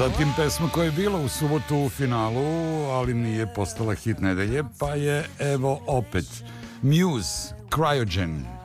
Zatim pesma koja je bila u subotu u finalu, ali nije postala hit nedelje, pa je evo opet Muse, Cryogen.